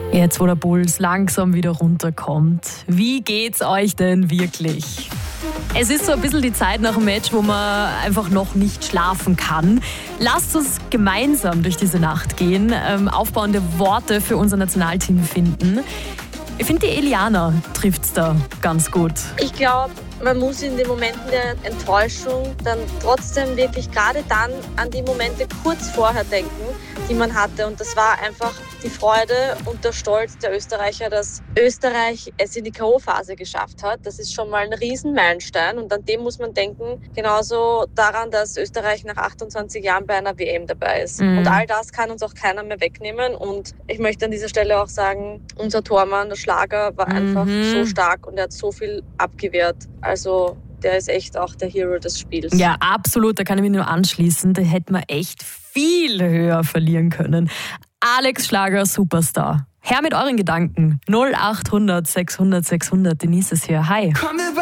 Jetzt, wo der Puls langsam wieder runterkommt, wie geht's euch denn wirklich? Es ist so ein bisschen die Zeit nach dem Match, wo man einfach noch nicht schlafen kann. Lasst uns gemeinsam durch diese Nacht gehen, aufbauende Worte für unser Nationalteam finden. Ich finde, die Eliana trifft's da ganz gut. Ich glaube, man muss in den Momenten der Enttäuschung dann trotzdem wirklich gerade dann an die Momente kurz vorher denken, die man hatte. Und das war einfach die Freude und der Stolz der Österreicher, dass Österreich es in die K.O.-Phase geschafft hat. Das ist schon mal ein Riesenmeilenstein und an dem muss man denken. Genauso daran, dass Österreich nach 28 Jahren bei einer WM dabei ist. Und all das kann uns auch keiner mehr wegnehmen. Und ich möchte an dieser Stelle auch sagen, unser Tormann, der Schlager, war einfach so stark und er hat so viel abgewehrt. Also der ist echt auch der Hero des Spiels. Ja, absolut, da kann ich mich nur anschließen. Da hätte man echt viel höher verlieren können. Alex Schlager, Superstar. Her mit euren Gedanken. 0800 600 600. Denise ist hier. Hi.